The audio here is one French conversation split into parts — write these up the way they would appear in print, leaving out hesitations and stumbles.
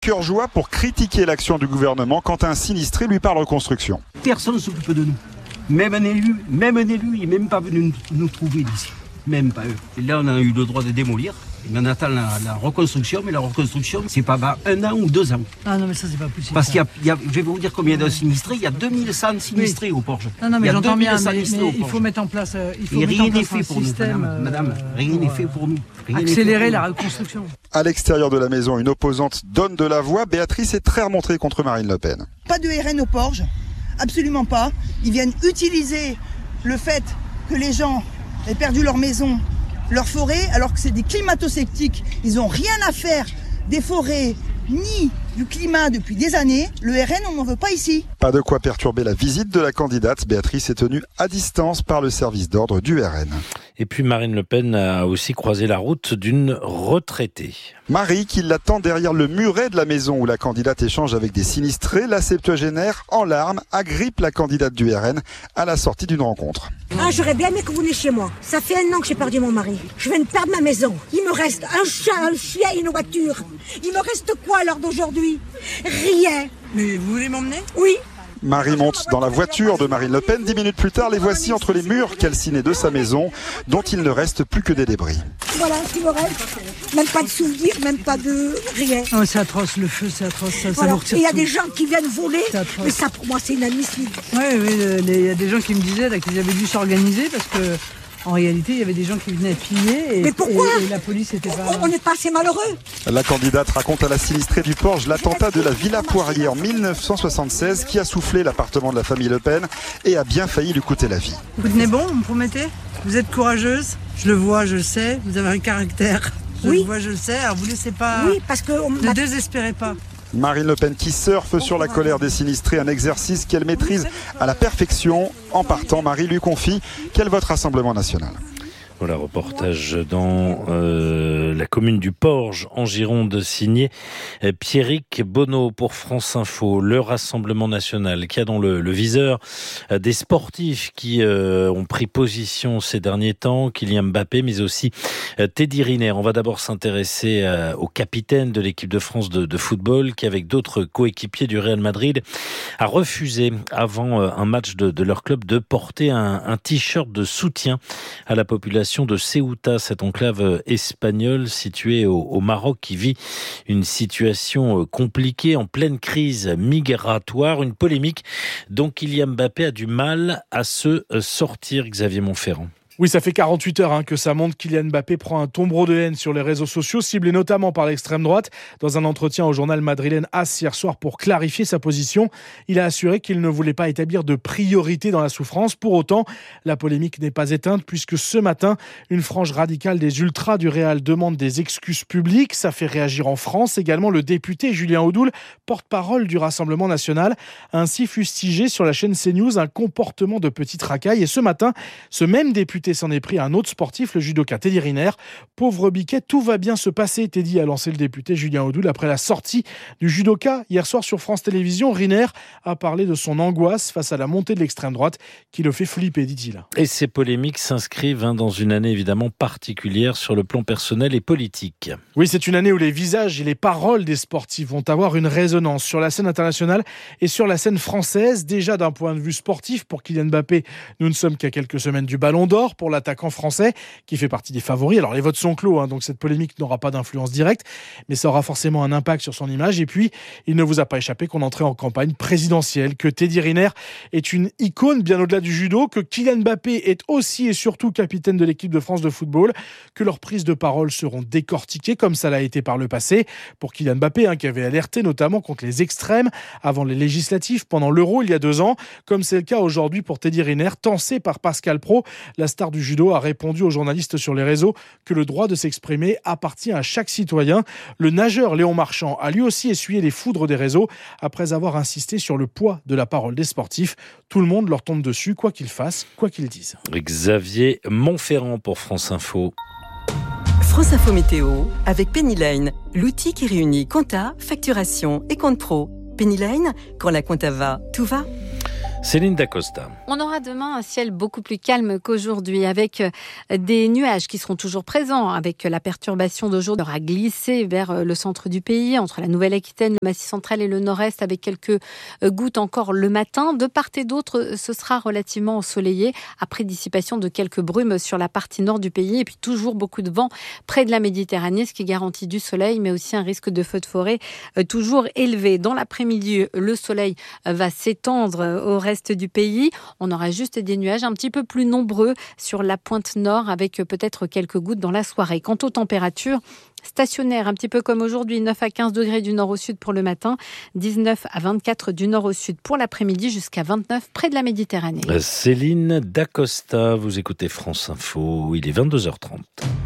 cœur joie pour critiquer l'action du gouvernement quand un sinistré lui parle reconstruction. Personne ne s'occupe de nous. Même un élu, il n'est même pas venu nous trouver d'ici. Même pas eux. Et là, on a eu le droit de démolir. Et on attend la reconstruction, mais la reconstruction, c'est pas 1 an ou 2 ans. Ah non, mais ça, c'est pas possible. Parce qu'il y a, je vais vous dire combien de sinistrés, il y a 2100 sinistrés au Porge. Non, mais j'entends bien, mais il faut mettre en place un rien n'est fait pour système. Nous, madame, rien n'est fait pour nous. Accélérer la reconstruction. À l'extérieur de la maison, une opposante donne de la voix. Béatrice est très remontée contre Marine Le Pen. Pas de RN au Porge, absolument pas. Ils viennent utiliser le fait que les gens aient perdu leur maison, leur forêt, alors que c'est des climato-sceptiques. Ils n'ont rien à faire des forêts ni du climat depuis des années. Le RN, on n'en veut pas ici. Pas de quoi perturber la visite de la candidate. Béatrice est tenue à distance par le service d'ordre du RN. Et puis Marine Le Pen a aussi croisé la route d'une retraitée. Marie, qui l'attend derrière le muret de la maison où la candidate échange avec des sinistrés, la septuagénaire, en larmes, agrippe la candidate du RN à la sortie d'une rencontre. J'aurais bien aimé que vous veniez chez moi. Ça fait 1 an que j'ai perdu mon mari. Je viens de perdre ma maison. Il me reste un chat, un chien et une voiture. Il me reste quoi à l'heure d'aujourd'hui? Rien. Mais vous voulez m'emmener? Oui. Marie monte dans la voiture de Marine Le Pen. 10 minutes plus tard, les voici entre les murs calcinés de sa maison, dont il ne reste plus que des débris. Voilà ce qu'il me reste. Même pas de souvenirs, même pas de rien. Oh, c'est atroce, le feu, c'est atroce. Ça voilà. vous retire il y a tout. des gens qui viennent voler, mais ça pour moi c'est inadmissible. Oui, il y a des gens qui me disaient là, qu'ils avaient dû s'organiser parce que en réalité, il y avait des gens qui venaient piller mais pourquoi et la police n'était pas... On n'est pas assez malheureux. La candidate raconte à la sinistrée du Porge l'attentat de la Villa Poirier en 1976 qui a soufflé l'appartement de la famille Le Pen et a bien failli lui coûter la vie. Vous tenez bon, vous me promettez? Vous êtes courageuse? Je le vois, je le sais, vous avez un caractère. Je le vois, je le sais, alors vous laissez pas... Oui, parce que... Ne désespérez pas. Marine Le Pen qui surfe sur la colère des sinistrés, un exercice qu'elle maîtrise à la perfection. En partant, Marie lui confie qu'elle vote Rassemblement National. Voilà, reportage dans la commune du Porge, en Gironde, signé Pierrick Bonneau pour France Info. Le Rassemblement National qui a dans le viseur des sportifs qui ont pris position ces derniers temps, Kylian Mbappé, mais aussi Teddy Riner. On va d'abord s'intéresser au capitaine de l'équipe de France de football qui, avec d'autres coéquipiers du Real Madrid, a refusé, avant un match de leur club, de porter un t-shirt de soutien à la population de Ceuta, cette enclave espagnole située au Maroc qui vit une situation compliquée en pleine crise migratoire, une polémique dont Kylian Mbappé a du mal à se sortir, Xavier Montferrand. Oui, ça fait 48 heures que ça monte. Kylian Mbappé prend un tombereau de haine sur les réseaux sociaux, ciblé notamment par l'extrême droite. Dans un entretien au journal madrilène AS hier soir pour clarifier sa position, il a assuré qu'il ne voulait pas établir de priorité dans la souffrance. Pour autant, la polémique n'est pas éteinte puisque ce matin, une frange radicale des ultras du Real demande des excuses publiques. Ça fait réagir en France. Également, le député Julien Audoul, porte-parole du Rassemblement National, a ainsi fustigé sur la chaîne CNews un comportement de petite racaille. Et ce matin, ce même député s'en est pris à un autre sportif, le judoka Teddy Riner. Pauvre biquet, tout va bien se passer, Teddy, a lancé le député Julien Audoul après la sortie du judoka hier soir sur France Télévisions. Riner a parlé de son angoisse face à la montée de l'extrême droite qui le fait flipper, dit-il. Et ces polémiques s'inscrivent dans une année évidemment particulière sur le plan personnel et politique. Oui, c'est une année où les visages et les paroles des sportifs vont avoir une résonance sur la scène internationale et sur la scène française. Déjà d'un point de vue sportif, pour Kylian Mbappé, nous ne sommes qu'à quelques semaines du Ballon d'Or. Pour l'attaquant français, qui fait partie des favoris. Alors les votes sont clos, donc cette polémique n'aura pas d'influence directe, mais ça aura forcément un impact sur son image. Et puis, il ne vous a pas échappé qu'on entrait en campagne présidentielle, que Teddy Riner est une icône bien au-delà du judo, que Kylian Mbappé est aussi et surtout capitaine de l'équipe de France de football, que leurs prises de parole seront décortiquées comme ça l'a été par le passé. Pour Kylian Mbappé, qui avait alerté notamment contre les extrêmes avant les législatives, pendant l'Euro il y a 2 ans, comme c'est le cas aujourd'hui pour Teddy Riner, tensé par Pascal Praud. La star du judo a répondu aux journalistes sur les réseaux que le droit de s'exprimer appartient à chaque citoyen. Le nageur Léon Marchand a lui aussi essuyé les foudres des réseaux après avoir insisté sur le poids de la parole des sportifs. Tout le monde leur tombe dessus, quoi qu'ils fassent, quoi qu'ils disent. Xavier Montferrand pour France Info. France Info Météo avec Penny Lane, l'outil qui réunit compta, facturation et compte pro. Penny Lane, quand la compta va, tout va. Céline Dacosta. On aura demain un ciel beaucoup plus calme qu'aujourd'hui, avec des nuages qui seront toujours présents, avec la perturbation d'aujourd'hui qui aura glissé vers le centre du pays, entre la Nouvelle-Aquitaine, le Massif central et le Nord-Est, avec quelques gouttes encore le matin. De part et d'autre, ce sera relativement ensoleillé, après dissipation de quelques brumes sur la partie nord du pays, et puis toujours beaucoup de vent près de la Méditerranée, ce qui garantit du soleil, mais aussi un risque de feu de forêt toujours élevé. Dans l'après-midi, le soleil va s'étendre au reste du pays. On aura juste des nuages un petit peu plus nombreux sur la pointe nord, avec peut-être quelques gouttes dans la soirée. Quant aux températures, stationnaires, un petit peu comme aujourd'hui, 9 à 15 degrés du nord au sud pour le matin, 19 à 24 du nord au sud pour l'après-midi, jusqu'à 29 près de la Méditerranée. Céline Dacosta, vous écoutez France Info, il est 22h30.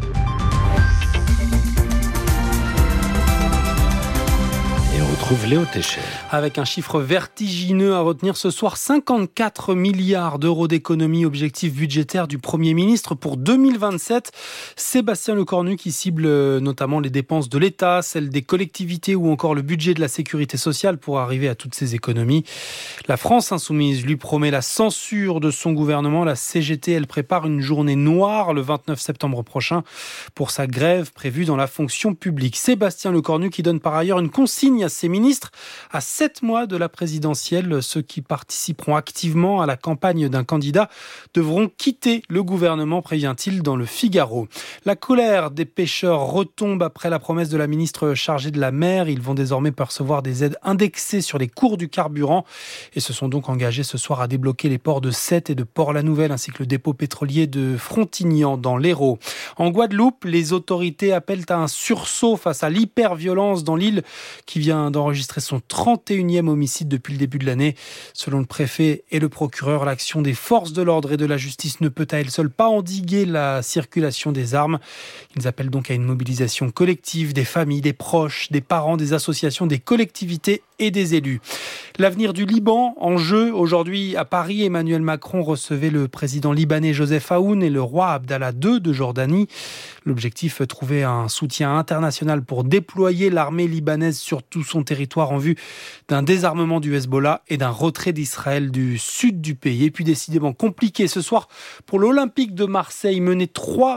Retrouve Léo Técher. Avec un chiffre vertigineux à retenir ce soir, 54 milliards d'euros d'économie, objectif budgétaire du Premier ministre pour 2027. Sébastien Lecornu qui cible notamment les dépenses de l'État, celles des collectivités ou encore le budget de la sécurité sociale pour arriver à toutes ces économies. La France insoumise lui promet la censure de son gouvernement. La CGT, elle prépare une journée noire le 29 septembre prochain pour sa grève prévue dans la fonction publique. Sébastien Lecornu qui donne par ailleurs une consigne à ses ministres à 7 mois de la présidentielle. Ceux qui participeront activement à la campagne d'un candidat devront quitter le gouvernement, prévient-il dans le Figaro. La colère des pêcheurs retombe après la promesse de la ministre chargée de la mer. Ils vont désormais percevoir des aides indexées sur les cours du carburant et se sont donc engagés ce soir à débloquer les ports de Sète et de Port-la-Nouvelle ainsi que le dépôt pétrolier de Frontignan dans l'Hérault. En Guadeloupe, les autorités appellent à un sursaut face à l'hyperviolence dans l'île qui vient d'enregistrer son 31e homicide depuis le début de l'année. Selon le préfet et le procureur, l'action des forces de l'ordre et de la justice ne peut à elle seule pas endiguer la circulation des armes. Ils appellent donc à une mobilisation collective des familles, des proches, des parents, des associations, des collectivités et des élus. L'avenir du Liban en jeu. Aujourd'hui à Paris, Emmanuel Macron recevait le président libanais Joseph Aoun et le roi Abdallah II de Jordanie. L'objectif, trouver un soutien international pour déployer l'armée libanaise sur tout son territoire en vue d'un désarmement du Hezbollah et d'un retrait d'Israël du sud du pays. Et puis décidément compliqué ce soir pour l'Olympique de Marseille, mené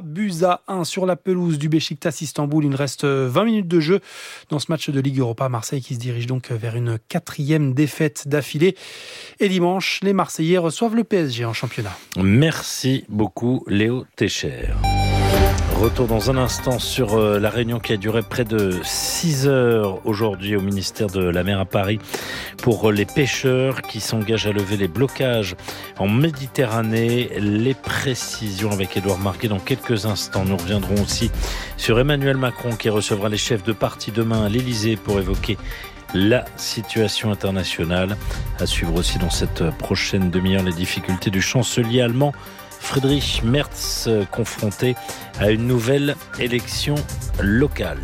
3-1 sur la pelouse du Beşiktaş Istanbul. Il reste 20 minutes de jeu dans ce match de Ligue Europa. Marseille qui se dirige donc vers une 4e défaite d'affilée. Et dimanche, les Marseillais reçoivent le PSG en championnat. Merci beaucoup Léo Técher. Retour dans un instant sur la réunion qui a duré près de 6 heures aujourd'hui au ministère de la Mer à Paris pour les pêcheurs qui s'engagent à lever les blocages en Méditerranée. Les précisions avec Édouard Marguet dans quelques instants. Nous reviendrons aussi sur Emmanuel Macron qui recevra les chefs de parti demain à l'Élysée pour évoquer la situation internationale. À suivre aussi dans cette prochaine demi-heure les difficultés du chancelier allemand Friedrich Merz, confronté à une nouvelle élection locale.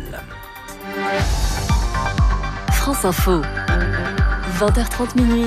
France Info, 20h30 minuit.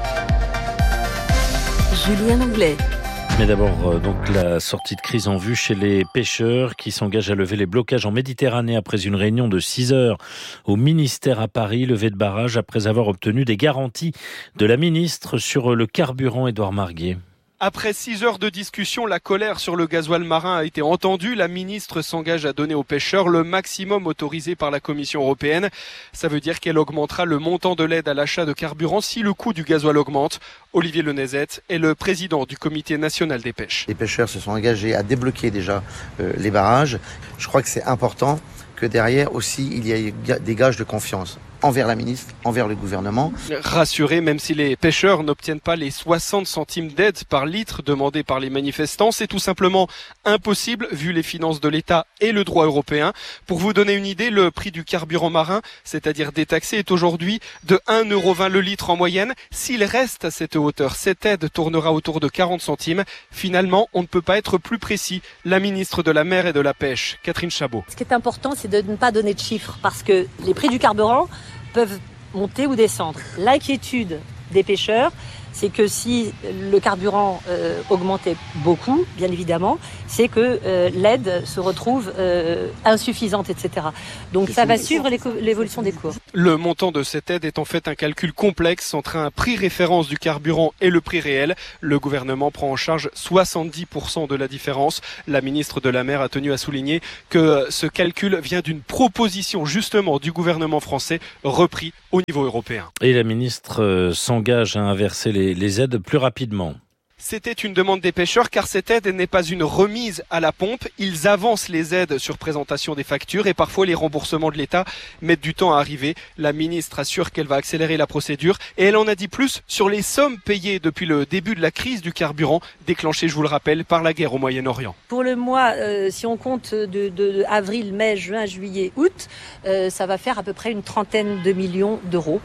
Julien Langlais. Mais d'abord, donc la sortie de crise en vue chez les pêcheurs qui s'engagent à lever les blocages en Méditerranée après une réunion de 6 heures au ministère à Paris, levée de barrage après avoir obtenu des garanties de la ministre sur le carburant. Édouard Marguet. Après 6 heures de discussion, la colère sur le gasoil marin a été entendue. La ministre s'engage à donner aux pêcheurs le maximum autorisé par la Commission européenne. Ça veut dire qu'elle augmentera le montant de l'aide à l'achat de carburant si le coût du gasoil augmente. Olivier Lenezet est le président du Comité national des pêches. Les pêcheurs se sont engagés à débloquer déjà les barrages. Je crois que c'est important que derrière aussi il y ait des gages de confiance envers la ministre, envers le gouvernement. Rassurés, même si les pêcheurs n'obtiennent pas les 60 centimes d'aide par litre demandés par les manifestants, c'est tout simplement impossible vu les finances de l'État et le droit européen. Pour vous donner une idée, le prix du carburant marin, c'est-à-dire détaxé, est aujourd'hui de 1,20 € le litre en moyenne. S'il reste à cette hauteur, cette aide tournera autour de 40 centimes. Finalement, on ne peut pas être plus précis. La ministre de la Mer et de la Pêche, Catherine Chabot. Ce qui est important, c'est de ne pas donner de chiffres parce que les prix du carburant peuvent monter ou descendre. L'inquiétude des pêcheurs, c'est que si le carburant augmentait beaucoup, bien évidemment, c'est que l'aide se retrouve insuffisante, etc. Donc ça va suivre l'évolution des cours. Le montant de cette aide est en fait un calcul complexe entre un prix référence du carburant et le prix réel. Le gouvernement prend en charge 70% de la différence. La ministre de la Mer a tenu à souligner que ce calcul vient d'une proposition justement du gouvernement français repris au niveau européen. Et la ministre s'engage à inverser les aides plus rapidement. C'était une demande des pêcheurs car cette aide n'est pas une remise à la pompe. Ils avancent les aides sur présentation des factures et parfois les remboursements de l'État mettent du temps à arriver. La ministre assure qu'elle va accélérer la procédure et elle en a dit plus sur les sommes payées depuis le début de la crise du carburant déclenchée, je vous le rappelle, par la guerre au Moyen-Orient. Pour le mois, si on compte de avril, mai, juin, juillet, août, ça va faire à peu près une 30aine de millions d'euros.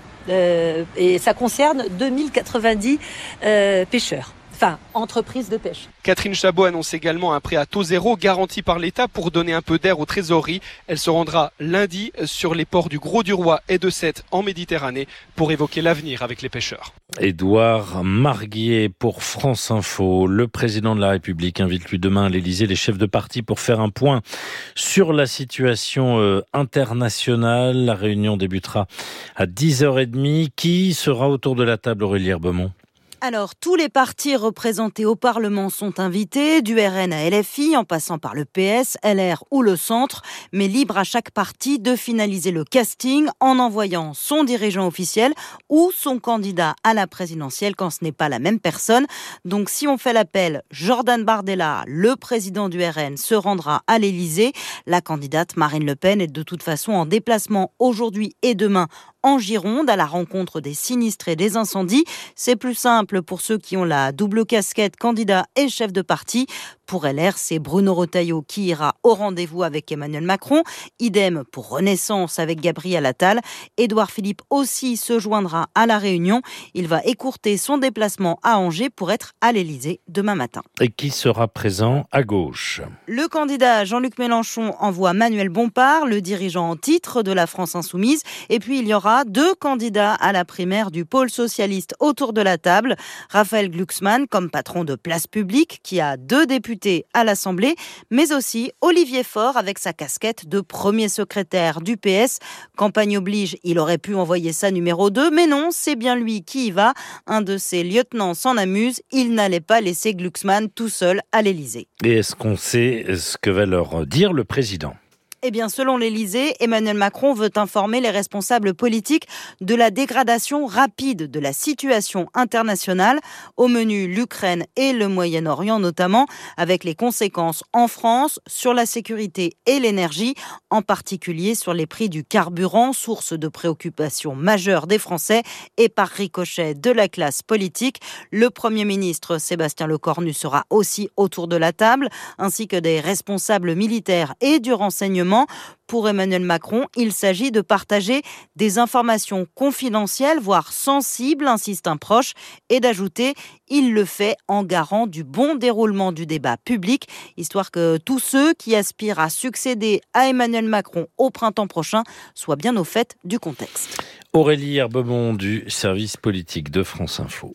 Et ça concerne 2090 pêcheurs. Enfin, entreprise de pêche. Catherine Chabot annonce également un prêt à taux zéro garanti par l'État pour donner un peu d'air aux trésoreries. Elle se rendra lundi sur les ports du Gros-du-Roi et de Sète en Méditerranée pour évoquer l'avenir avec les pêcheurs. Édouard Marguier pour France Info. Le président de la République invite lui demain à l'Élysée les chefs de parti pour faire un point sur la situation internationale. La réunion débutera à 10h30. Qui sera autour de la table, Aurélie Herbemont ? Alors, tous les partis représentés au Parlement sont invités, du RN à LFI, en passant par le PS, LR ou le Centre, mais libre à chaque parti de finaliser le casting en envoyant son dirigeant officiel ou son candidat à la présidentielle quand ce n'est pas la même personne. Donc, si on fait l'appel, Jordan Bardella, le président du RN, se rendra à l'Élysée. La candidate Marine Le Pen est de toute façon en déplacement aujourd'hui et demain en Gironde, à la rencontre des sinistrés des incendies. C'est plus simple pour ceux qui ont la double casquette candidat et chef de parti. Pour LR, c'est Bruno Retailleau qui ira au rendez-vous avec Emmanuel Macron. Idem pour Renaissance avec Gabriel Attal. Édouard Philippe aussi se joindra à la réunion. Il va écourter son déplacement à Angers pour être à l'Élysée demain matin. Et qui sera présent à gauche ? Le candidat Jean-Luc Mélenchon envoie Manuel Bompard, le dirigeant en titre de la France Insoumise. Et puis il y aura 2 candidats à la primaire du pôle socialiste autour de la table. Raphaël Glucksmann comme patron de Place Publique qui a 2 députés à l'Assemblée, mais aussi Olivier Faure avec sa casquette de premier secrétaire du PS. Campagne oblige, il aurait pu envoyer sa numéro 2, mais non, c'est bien lui qui y va. Un de ses lieutenants s'en amuse, il n'allait pas laisser Glucksmann tout seul à l'Élysée. Et est-ce qu'on sait ce que va leur dire le président ? Eh bien, selon l'Élysée, Emmanuel Macron veut informer les responsables politiques de la dégradation rapide de la situation internationale. Au menu, l'Ukraine et le Moyen-Orient notamment, avec les conséquences en France sur la sécurité et l'énergie, en particulier sur les prix du carburant, source de préoccupation majeure des Français et par ricochet de la classe politique. Le Premier ministre Sébastien Lecornu sera aussi autour de la table, ainsi que des responsables militaires et du renseignement. Pour Emmanuel Macron, il s'agit de partager des informations confidentielles, voire sensibles, insiste un proche, et d'ajouter « il le fait en garant du bon déroulement du débat public », histoire que tous ceux qui aspirent à succéder à Emmanuel Macron au printemps prochain soient bien au fait du contexte. Aurélie Herbemont du service politique de France Info.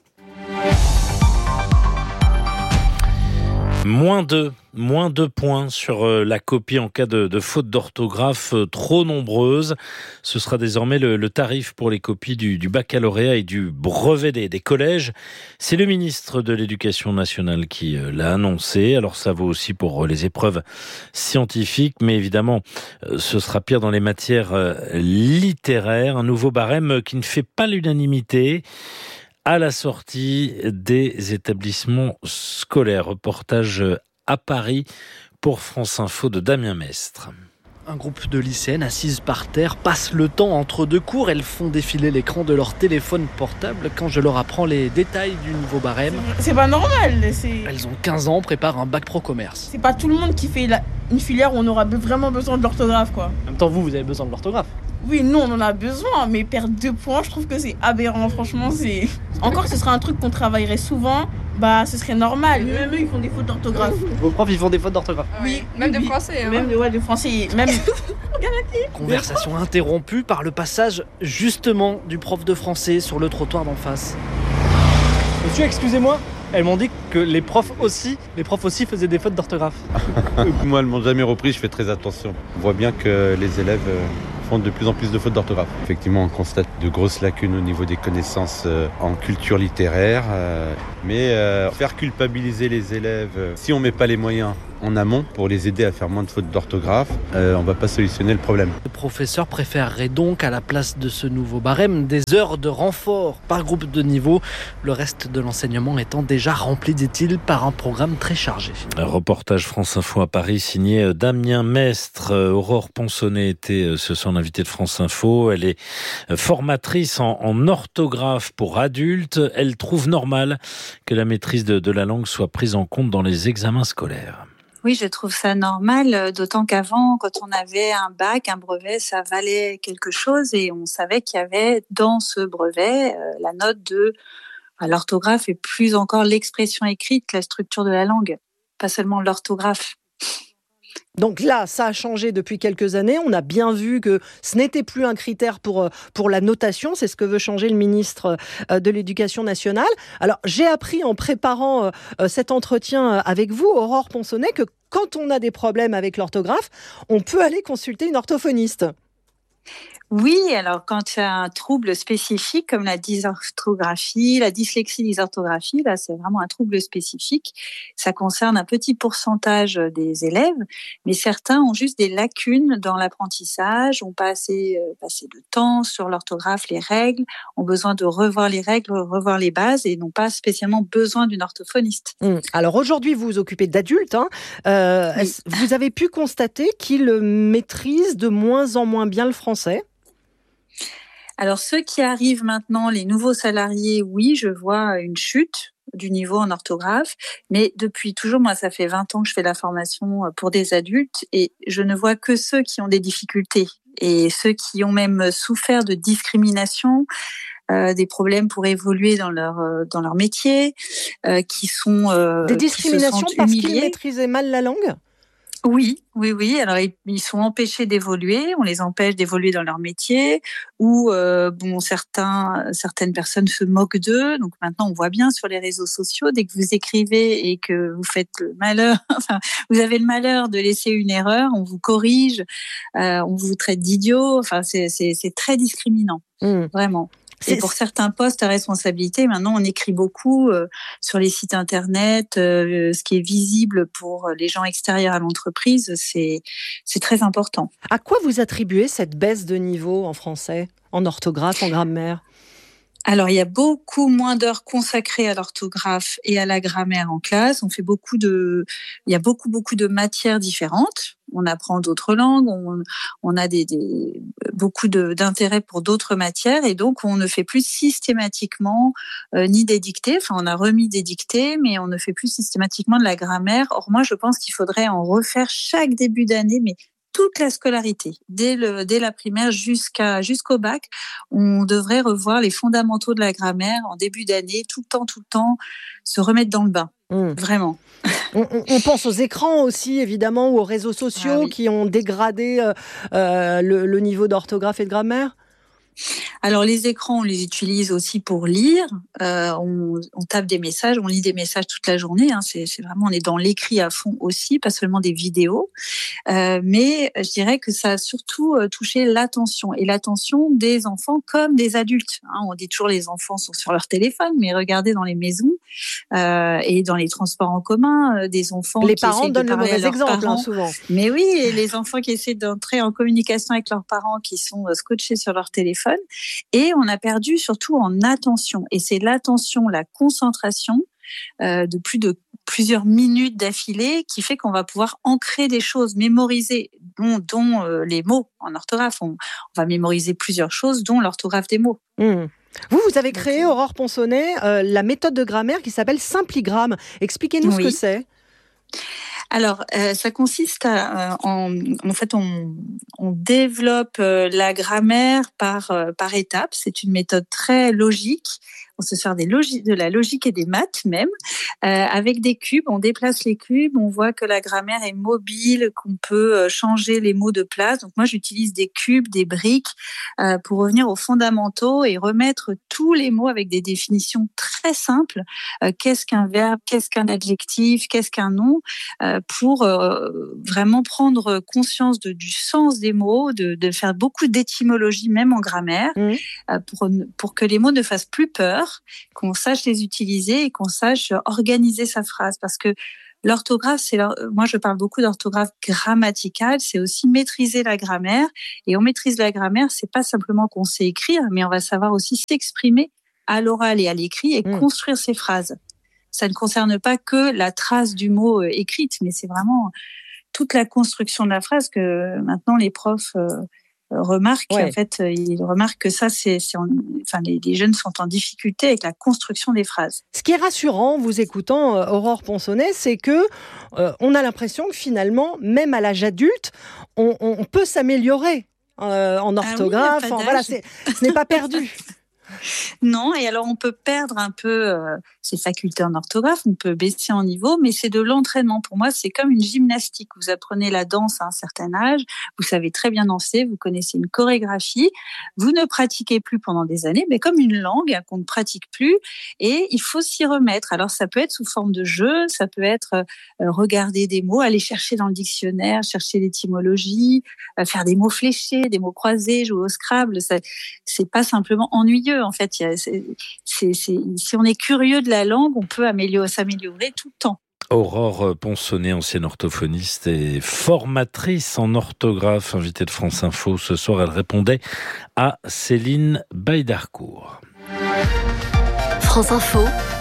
Moins 2 points sur la copie en cas de faute d'orthographe trop nombreuse. Ce sera désormais le tarif pour les copies du baccalauréat et du brevet des collèges. C'est le ministre de l'Éducation nationale qui l'a annoncé. Alors ça vaut aussi pour les épreuves scientifiques, mais évidemment, ce sera pire dans les matières littéraires. Un nouveau barème qui ne fait pas l'unanimité à la sortie des établissements scolaires. Reportage à Paris pour France Info de Damien Mestre. Un groupe de lycéennes assises par terre passent le temps entre 2 cours. Elles font défiler l'écran de leur téléphone portable quand je leur apprends les détails du nouveau barème. C'est pas normal. Elles ont 15 ans, préparent un bac pro commerce. C'est pas tout le monde qui fait une filière où on aura vraiment besoin de l'orthographe, quoi. En même temps, vous avez besoin de l'orthographe. Oui, nous on en a besoin, mais perdre 2 points, je trouve que c'est aberrant. Franchement, c'est... Encore, ce serait un truc qu'on travaillerait souvent, ce serait normal. Mais même eux, ils font des fautes d'orthographe. Vos profs, ils font des fautes d'orthographe. Oui, même de français. Hein. Même de français. Même... Conversation interrompue par le passage justement du prof de français sur le trottoir d'en face. Monsieur, excusez-moi. Elles m'ont dit que les profs aussi faisaient des fautes d'orthographe. Moi, elles m'ont jamais repris, je fais très attention. On voit bien que les élèves font de plus en plus de fautes d'orthographe. Effectivement, on constate de grosses lacunes au niveau des connaissances en culture littéraire. Mais faire culpabiliser les élèves, si on ne met pas les moyens en amont pour les aider à faire moins de fautes d'orthographe, on ne va pas solutionner le problème. Le professeur préférerait donc, à la place de ce nouveau barème, des heures de renfort par groupe de niveau. Le reste de l'enseignement étant déjà rempli, dit-il, par un programme très chargé. Un reportage France Info à Paris signé Damien Mestre. Aurore Ponsonnet était ce soir l'invitée de France Info. Elle est formatrice en orthographe pour adultes. Elle trouve normal que la maîtrise de la langue soit prise en compte dans les examens scolaires. Oui, je trouve ça normal, d'autant qu'avant, quand on avait un bac, un brevet, ça valait quelque chose et on savait qu'il y avait dans ce brevet la note de l'orthographe et plus encore l'expression écrite, la structure de la langue, pas seulement l'orthographe. Donc là, ça a changé depuis quelques années. On a bien vu que ce n'était plus un critère pour la notation. C'est ce que veut changer le ministre de l'Éducation nationale. Alors, j'ai appris en préparant cet entretien avec vous, Aurore Ponsonnet, que quand on a des problèmes avec l'orthographe, on peut aller consulter une orthophoniste. Oui, alors quand il y a un trouble spécifique comme la dysorthographie, la dyslexie dysorthographie, là c'est vraiment un trouble spécifique. Ça concerne un petit pourcentage des élèves, mais certains ont juste des lacunes dans l'apprentissage, ont pas assez de temps sur l'orthographe, les règles, ont besoin de revoir les règles, revoir les bases et n'ont pas spécialement besoin d'une orthophoniste. Alors aujourd'hui, vous vous occupez d'adultes. Oui. Vous avez pu constater qu'ils maîtrisent de moins en moins bien le français ? Alors, ceux qui arrivent maintenant, les nouveaux salariés, oui, je vois une chute du niveau en orthographe, mais depuis toujours, moi, ça fait 20 ans que je fais la formation pour des adultes et je ne vois que ceux qui ont des difficultés et ceux qui ont même souffert de discrimination, des problèmes pour évoluer dans leur métier, qui sont des discriminations qui se sentent parce humiliés. qu'ils maîtrisaient mal la langue ? Oui. Alors, ils sont empêchés d'évoluer. On les empêche d'évoluer dans leur métier. Ou certaines personnes se moquent d'eux. Donc maintenant, on voit bien sur les réseaux sociaux, dès que vous écrivez et que vous faites le malheur, vous avez le malheur de laisser une erreur, on vous corrige, on vous traite d'idiot. Enfin, c'est très discriminant, vraiment. Et pour certains postes à responsabilité, maintenant, on écrit beaucoup sur les sites internet. Ce qui est visible pour les gens extérieurs à l'entreprise, c'est très important. À quoi vous attribuez cette baisse de niveau en français, en orthographe, en grammaire ? Alors, il y a beaucoup moins d'heures consacrées à l'orthographe et à la grammaire en classe. Il y a beaucoup de matières différentes. On apprend d'autres langues, on a beaucoup d'intérêt pour d'autres matières et donc on ne fait plus systématiquement ni des dictées. Enfin, on a remis des dictées, mais on ne fait plus systématiquement de la grammaire. Or, moi, je pense qu'il faudrait en refaire chaque début d'année, mais toute la scolarité, dès la primaire jusqu'au bac, on devrait revoir les fondamentaux de la grammaire en début d'année, tout le temps, se remettre dans le bain, vraiment. On pense aux écrans aussi, évidemment, ou aux réseaux sociaux qui ont dégradé le niveau d'orthographe et de grammaire. Alors les écrans, on les utilise aussi pour lire. On tape des messages, on lit des messages toute la journée. C'est vraiment, on est dans l'écrit à fond aussi, pas seulement des vidéos. Mais je dirais que ça a surtout touché l'attention et l'attention des enfants comme des adultes. On dit toujours les enfants sont sur leur téléphone, mais regardez dans les maisons et dans les transports en commun, des enfants. Les qui parents donnent le mauvais exemple souvent. souvent. Mais oui, et les enfants qui essaient d'entrer en communication avec leurs parents, qui sont scotchés sur leur téléphone. Et on a perdu surtout en attention. Et c'est l'attention, la concentration de plusieurs minutes d'affilée qui fait qu'on va pouvoir ancrer des choses, mémoriser, dont les mots en orthographe. On va mémoriser plusieurs choses, dont l'orthographe des mots. Vous avez créé, Aurore Ponsonnet, la méthode de grammaire qui s'appelle Simpligramme. Expliquez-nous ce que c'est. Alors, ça consiste en fait, on développe la grammaire par étapes. C'est une méthode très logique. On se sert de la logique et des maths même. Avec des cubes, on déplace les cubes, on voit que la grammaire est mobile, qu'on peut changer les mots de place. Donc moi, j'utilise des cubes, des briques pour revenir aux fondamentaux et remettre tous les mots avec des définitions très simples. Qu'est-ce qu'un verbe, qu'est-ce qu'un adjectif, qu'est-ce qu'un nom, pour vraiment prendre conscience du sens des mots, de faire beaucoup d'étymologie même en grammaire, pour que les mots ne fassent plus peur, qu'on sache les utiliser et qu'on sache organiser sa phrase. Parce que l'orthographe, moi je parle beaucoup d'orthographe grammaticale, c'est aussi maîtriser la grammaire. Et on maîtrise la grammaire, c'est pas simplement qu'on sait écrire, mais on va savoir aussi s'exprimer à l'oral et à l'écrit et construire ses phrases. Ça ne concerne pas que la trace du mot écrite, mais c'est vraiment toute la construction de la phrase que maintenant les profs remarquent. En fait, ils remarquent que ça, les jeunes sont en difficulté avec la construction des phrases. Ce qui est rassurant, vous écoutant Aurore Ponsonnet, c'est que on a l'impression que finalement, même à l'âge adulte, on peut s'améliorer en orthographe. Ce n'est pas perdu. Non, et alors on peut perdre un peu ses facultés en orthographe, on peut baisser en niveau, mais c'est de l'entraînement. Pour moi, c'est comme une gymnastique. Vous apprenez la danse à un certain âge, vous savez très bien danser, vous connaissez une chorégraphie, vous ne pratiquez plus pendant des années, mais comme une langue qu'on ne pratique plus, et il faut s'y remettre. Alors ça peut être sous forme de jeu, ça peut être regarder des mots, aller chercher dans le dictionnaire, chercher l'étymologie, faire des mots fléchés, des mots croisés, jouer au Scrabble. C'est pas simplement ennuyeux. En fait, si on est curieux de la langue, on peut s'améliorer tout le temps. Aurore Ponsonnet, ancienne orthophoniste et formatrice en orthographe, invitée de France Info. Ce soir, elle répondait à Céline Baïdarcourt. France Info,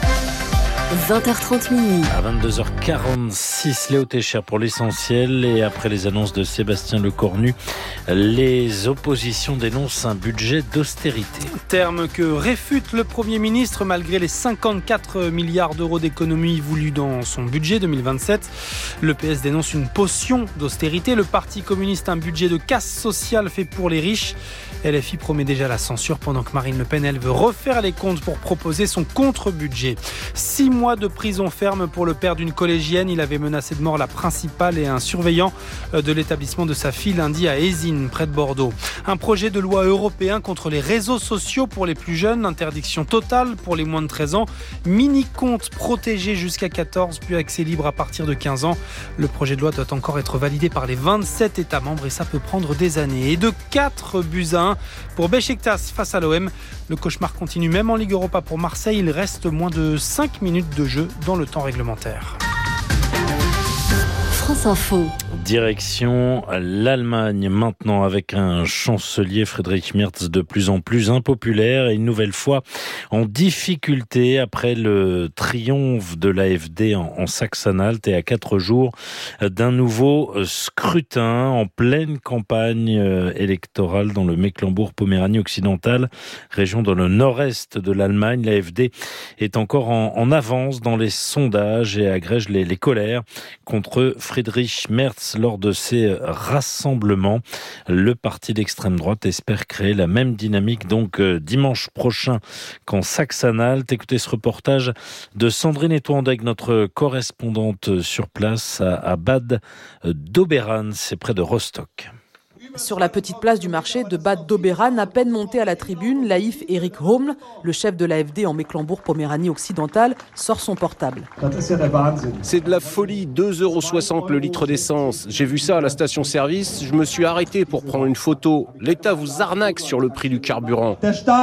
20h30 minuit. À 22h46, Léo Técher pour l'essentiel. Et après les annonces de Sébastien Lecornu, les oppositions dénoncent un budget d'austérité. Terme que réfute le Premier ministre malgré les 54 milliards d'euros d'économies voulues dans son budget 2027. Le PS dénonce une potion d'austérité. Le Parti communiste un budget de casse sociale fait pour les riches. LFI promet déjà la censure pendant que Marine Le Pen, elle, veut refaire les comptes pour proposer son contre-budget. 6 mois de prison ferme pour le père d'une collégienne. Il avait menacé de mort la principale et un surveillant de l'établissement de sa fille lundi à Ézines, près de Bordeaux. Un projet de loi européen contre les réseaux sociaux pour les plus jeunes. Interdiction totale pour les moins de 13 ans. Mini-compte protégé jusqu'à 14, puis accès libre à partir de 15 ans. Le projet de loi doit encore être validé par les 27 États membres et ça peut prendre des années. Et de 4-1 pour Beşiktaş face à l'OM. Le cauchemar continue même en Ligue Europa pour Marseille. Il reste moins de 5 minutes de jeu dans le temps réglementaire. France Info. Direction l'Allemagne maintenant avec un chancelier Friedrich Merz de plus en plus impopulaire et une nouvelle fois en difficulté après le triomphe de l'AfD en Saxe-Anhalt et à 4 jours d'un nouveau scrutin en pleine campagne électorale dans le Mecklembourg-Poméranie occidentale, région dans le nord-est de l'Allemagne. L'AfD est encore en avance dans les sondages et agrège les colères contre Friedrich Merz lors de ces rassemblements. Le parti d'extrême droite espère créer la même dynamique donc dimanche prochain qu'en Saxe-Anhalt. Écoutez ce reportage de Sandrine Etouandeg, notre correspondante sur place à Bad Doberan, c'est près de Rostock. Sur la petite place du marché de Bad Doberan, à peine monté à la tribune, Laïf Erik Homl, le chef de l'AfD en Mecklembourg-Poméranie occidentale, sort son portable. C'est de la folie, 2,60 € le litre d'essence. J'ai vu ça à la station-service, je me suis arrêté pour prendre une photo. L'État vous arnaque sur le prix du carburant.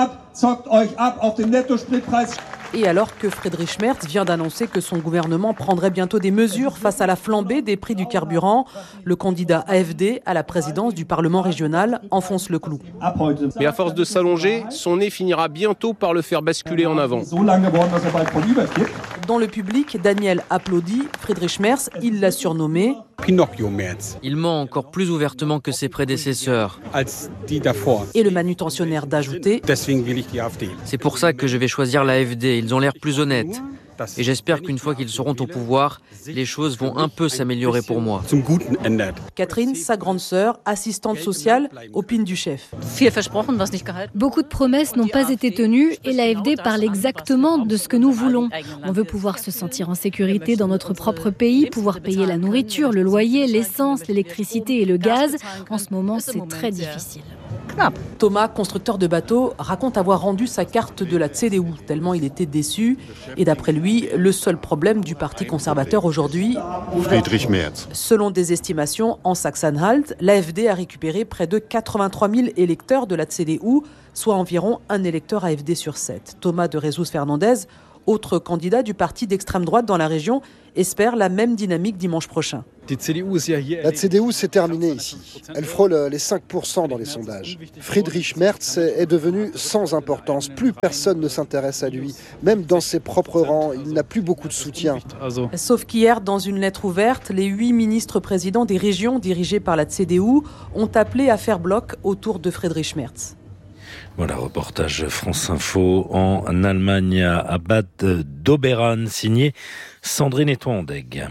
Et alors que Friedrich Merz vient d'annoncer que son gouvernement prendrait bientôt des mesures face à la flambée des prix du carburant, le candidat AfD à la présidence du Parlement régional enfonce le clou. Mais à force de s'allonger, son nez finira bientôt par le faire basculer en avant. Dans le public, Daniel applaudit. Friedrich Merz, il l'a surnommé Pinocchio Merz. Il ment encore plus ouvertement que ses prédécesseurs. Et le manutentionnaire d'ajouter C'est pour ça que je vais choisir l'AfD. Ils ont l'air plus honnêtes. Et j'espère qu'une fois qu'ils seront au pouvoir, les choses vont un peu s'améliorer pour moi. Catherine, sa grande sœur, assistante sociale, opine du chef. Beaucoup de promesses n'ont pas été tenues et l'AfD parle exactement de ce que nous voulons. On veut pouvoir se sentir en sécurité dans notre propre pays, pouvoir payer la nourriture, le loyer, l'essence, l'électricité et le gaz. En ce moment, c'est très difficile. Thomas, constructeur de bateaux, raconte avoir rendu sa carte de la CDU, tellement il était déçu. Et d'après lui, le seul problème du Parti conservateur aujourd'hui, Friedrich Merz. Selon des estimations, en Saxe-Anhalt, l'AfD a récupéré près de 83 000 électeurs de la CDU, soit environ un électeur AfD sur 7. Thomas de Jesus Fernandez, autre candidat du parti d'extrême droite dans la région, espère la même dynamique dimanche prochain. La CDU s'est terminée ici. Elle frôle les 5% dans les sondages. Friedrich Merz est devenu sans importance. Plus personne ne s'intéresse à lui. Même dans ses propres rangs, il n'a plus beaucoup de soutien. Sauf qu'hier, dans une lettre ouverte, les 8 ministres-présidents des régions dirigés par la CDU ont appelé à faire bloc autour de Friedrich Merz. Voilà, reportage France Info en Allemagne à Bad Doberan, signé Sandrine Etouandeg.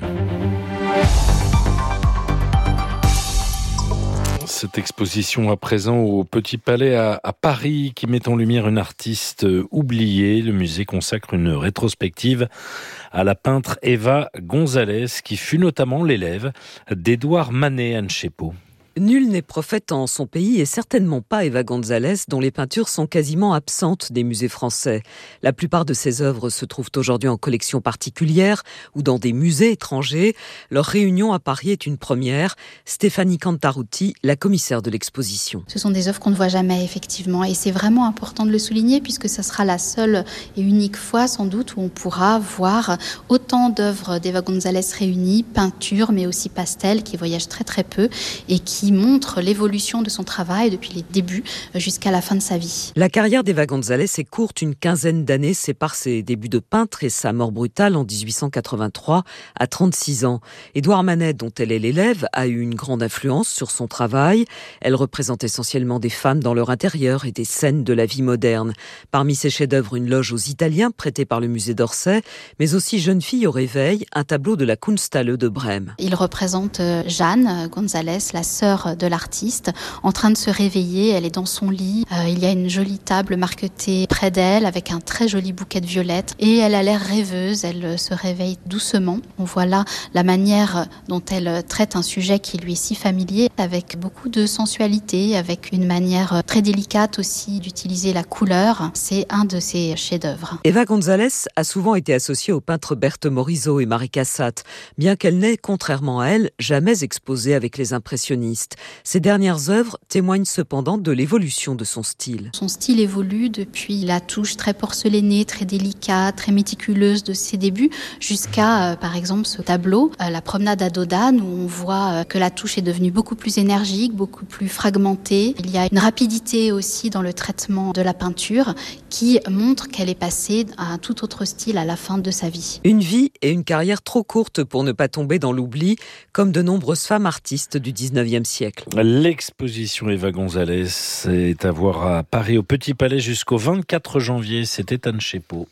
Cette exposition à présent au Petit Palais à Paris qui met en lumière une artiste oubliée. Le musée consacre une rétrospective à la peintre Eva González qui fut notamment l'élève d'Édouard Manet, Anne Chépot. Nul n'est prophète en son pays et certainement pas Eva González, dont les peintures sont quasiment absentes des musées français. La plupart de ses œuvres se trouvent aujourd'hui en collections particulières ou dans des musées étrangers. Leur réunion à Paris est une première. Stéphanie Cantarutti, la commissaire de l'exposition. Ce sont des œuvres qu'on ne voit jamais, effectivement, et c'est vraiment important de le souligner puisque ça sera la seule et unique fois, sans doute, où on pourra voir autant d'œuvres d'Eva González réunies, peintures, mais aussi pastels, qui voyagent très très peu et qui montre l'évolution de son travail depuis les débuts jusqu'à la fin de sa vie. La carrière d'Eva González est courte, une quinzaine d'années sépare ses débuts de peintre et sa mort brutale en 1883 à 36 ans. Édouard Manet, dont elle est l'élève, a eu une grande influence sur son travail. Elle représente essentiellement des femmes dans leur intérieur et des scènes de la vie moderne. Parmi ses chefs-d'œuvre, une loge aux Italiens prêtée par le musée d'Orsay, mais aussi Jeune fille au réveil, un tableau de la Kunsthalle de Brême. Il représente Jeanne González, la sœur de l'artiste, en train de se réveiller. Elle est dans son lit. Il y a une jolie table marquetée près d'elle avec un très joli bouquet de violettes. Et elle a l'air rêveuse. Elle se réveille doucement. On voit là la manière dont elle traite un sujet qui lui est si familier, avec beaucoup de sensualité, avec une manière très délicate aussi d'utiliser la couleur. C'est un de ses chefs-d'œuvre. Eva González a souvent été associée aux peintres Berthe Morisot et Marie Cassatt, bien qu'elle n'ait, contrairement à elle, jamais exposé avec les impressionnistes. Ses dernières œuvres témoignent cependant de l'évolution de son style. Son style évolue depuis la touche très porcelainée, très délicate, très méticuleuse de ses débuts, jusqu'à, par exemple, ce tableau, La promenade à Dodane, où on voit que la touche est devenue beaucoup plus énergique, beaucoup plus fragmentée. Il y a une rapidité aussi dans le traitement de la peinture qui montre qu'elle est passée à un tout autre style à la fin de sa vie. Une vie et une carrière trop courtes pour ne pas tomber dans l'oubli, comme de nombreuses femmes artistes du 19e siècle. L'exposition Eva González est à voir à Paris au Petit Palais jusqu'au 24 janvier. C'était Anne Chépot.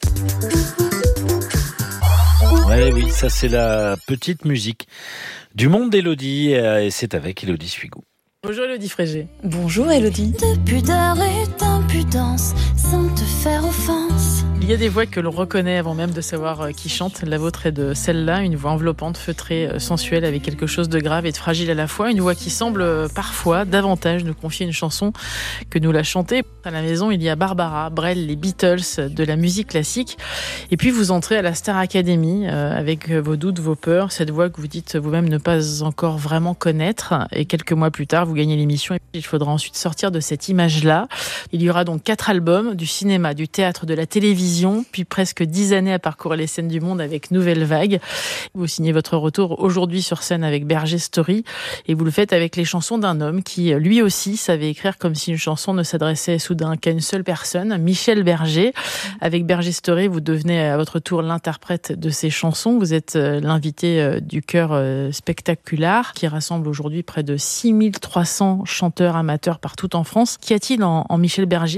Ouais, oui, ça c'est la petite musique du monde d'Élodie et c'est avec Élodie Suigou. Bonjour Élodie Frégé. Bonjour Élodie. De pudeur et d'impudence sans te faire offense. Il y a des voix que l'on reconnaît avant même de savoir qui chante. La vôtre est de celle-là, une voix enveloppante, feutrée, sensuelle, avec quelque chose de grave et de fragile à la fois. Une voix qui semble parfois davantage nous confier une chanson que nous la chanter. À la maison, il y a Barbara, Brel, les Beatles, de la musique classique. Et puis vous entrez à la Star Academy avec vos doutes, vos peurs, cette voix que vous dites vous-même ne pas encore vraiment connaître. Et quelques mois plus tard, vous gagnez l'émission et il faudra ensuite sortir de cette image-là. Il y aura donc 4 albums, du cinéma, du théâtre, de la télévision, puis presque 10 années à parcourir les scènes du monde avec Nouvelle Vague. Vous signez votre retour aujourd'hui sur scène avec Berger Story et vous le faites avec les chansons d'un homme qui, lui aussi, savait écrire comme si une chanson ne s'adressait soudain qu'à une seule personne, Michel Berger. Avec Berger Story, vous devenez à votre tour l'interprète de ces chansons. Vous êtes l'invité du chœur Spectacular qui rassemble aujourd'hui près de 6300 chanteurs amateurs partout en France. Qu'y a-t-il en Michel Berger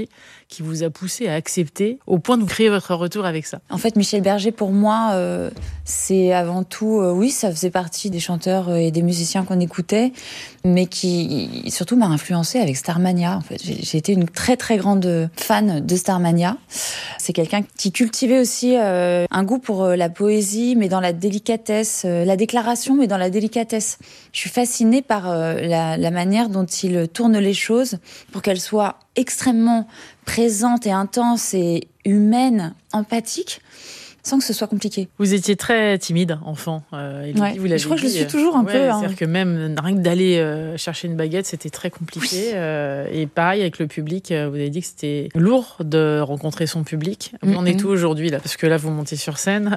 qui vous a poussé à accepter au point de vous créer votre retour avec ça? En fait, Michel Berger, pour moi, c'est avant tout, oui, ça faisait partie des chanteurs et des musiciens qu'on écoutait, mais qui surtout m'a influencé avec Starmania. En fait, j'ai été une très très grande fan de Starmania. C'est quelqu'un qui cultivait aussi un goût pour la poésie, mais dans la délicatesse, la déclaration, mais dans la délicatesse. Je suis fascinée par la manière dont il tourne les choses pour qu'elles soient extrêmement présentes et intenses et humaines, empathiques, sans que ce soit compliqué. Vous étiez très timide, enfant. Ouais, vous je crois que je le suis toujours un peu. C'est-à-dire que même rien que d'aller chercher une baguette, c'était très compliqué. Et pareil, avec le public, vous avez dit que c'était lourd de rencontrer son public. Vous en êtes où aujourd'hui, là? Parce que là, vous montez sur scène.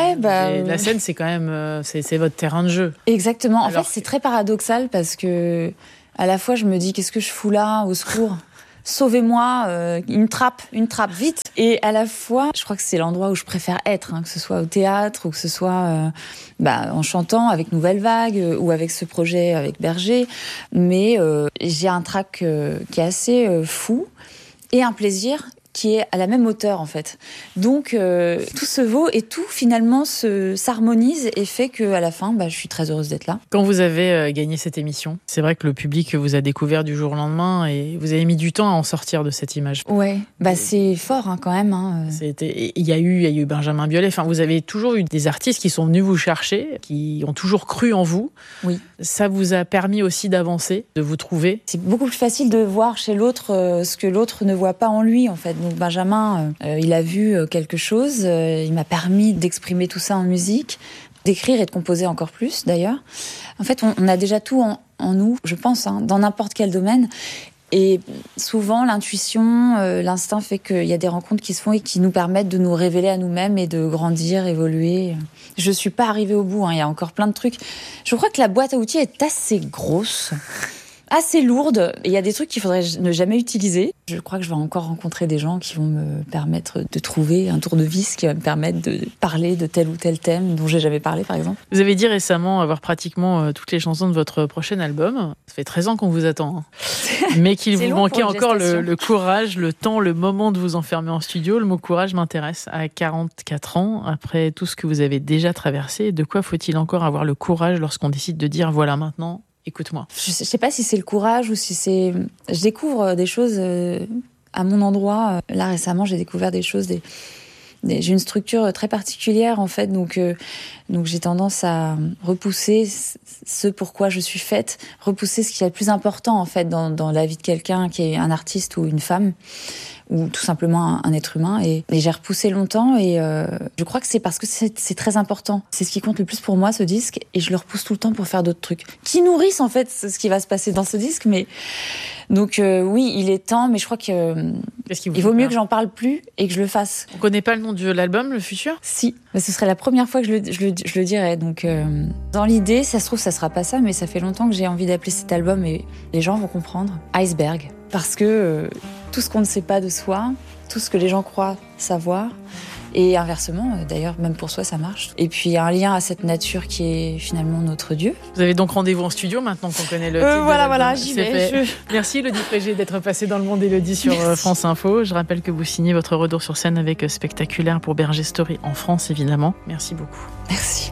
La scène, c'est quand même c'est votre terrain de jeu. Exactement. En fait, c'est très paradoxal parce que à la fois, je me dis, qu'est-ce que je fous là, au secours? Sauvez-moi, une trappe, vite. Et à la fois, je crois que c'est l'endroit où je préfère être, que ce soit au théâtre ou que ce soit en chantant avec Nouvelle Vague ou avec ce projet avec Berger. Mais j'ai un trac qui est assez fou et un plaisir qui est à la même hauteur, en fait. Donc, tout se vaut et tout, finalement, s'harmonise et fait qu'à la fin, je suis très heureuse d'être là. Quand vous avez gagné cette émission, c'est vrai que le public vous a découvert du jour au lendemain et vous avez mis du temps à en sortir de cette image. Ouais, c'est fort, quand même. Il y a eu Benjamin Biolay. Enfin, vous avez toujours eu des artistes qui sont venus vous chercher, qui ont toujours cru en vous. Oui. Ça vous a permis aussi d'avancer, de vous trouver. C'est beaucoup plus facile de voir chez l'autre ce que l'autre ne voit pas en lui, en fait. Donc Benjamin, il a vu quelque chose, il m'a permis d'exprimer tout ça en musique, d'écrire et de composer encore plus d'ailleurs. En fait, on a déjà tout en nous, je pense, dans n'importe quel domaine. Et souvent, l'intuition, l'instinct fait qu'il y a des rencontres qui se font et qui nous permettent de nous révéler à nous-mêmes et de grandir, évoluer. Je suis pas arrivée au bout, il y a encore plein de trucs. Je crois que la boîte à outils est assez grosse, assez lourde. Il y a des trucs qu'il faudrait ne jamais utiliser. Je crois que je vais encore rencontrer des gens qui vont me permettre de trouver un tour de vis qui va me permettre de parler de tel ou tel thème dont j'ai jamais parlé, par exemple. Vous avez dit récemment avoir pratiquement toutes les chansons de votre prochain album. Ça fait 13 ans qu'on vous attend. Mais qu'il vous manquait encore le courage, le temps, le moment de vous enfermer en studio. Le mot courage m'intéresse. À 44 ans, après tout ce que vous avez déjà traversé, de quoi faut-il encore avoir le courage lorsqu'on décide de dire voilà maintenant, écoute-moi? Je ne sais pas si c'est le courage ou si c'est... Je découvre des choses à mon endroit. Là, récemment, j'ai découvert des choses... J'ai une structure très particulière, en fait. Donc j'ai tendance à repousser ce pourquoi je suis faite, repousser ce qui est le plus important, en fait, dans la vie de quelqu'un qui est un artiste ou une femme, ou tout simplement un être humain. Et j'ai repoussé longtemps et je crois que c'est parce que c'est très important. C'est ce qui compte le plus pour moi, ce disque, et je le repousse tout le temps pour faire d'autres trucs qui nourrissent en fait ce qui va se passer dans ce disque. Mais donc oui, il est temps, mais je crois que il vaut mieux que j'en parle plus et que je le fasse. On connaît pas le nom de l'album, Le Futur? Si, mais ce serait la première fois que je le dirais. Donc dans l'idée, ça se trouve ça sera pas ça, mais ça fait longtemps que j'ai envie d'appeler cet album et les gens vont comprendre. Iceberg, parce que tout ce qu'on ne sait pas de soi, tout ce que les gens croient savoir, et inversement, d'ailleurs, même pour soi, ça marche. Et puis, un lien à cette nature qui est finalement notre Dieu. Vous avez donc rendez-vous en studio maintenant qu'on connaît le titre. Voilà, j'y vais. Merci Élodie Frégé d'être passée dans Le Monde Élodie sur France Info. Je rappelle que vous signez votre retour sur scène avec Spectaculaire pour Berger Story en France, évidemment. Merci beaucoup. Merci.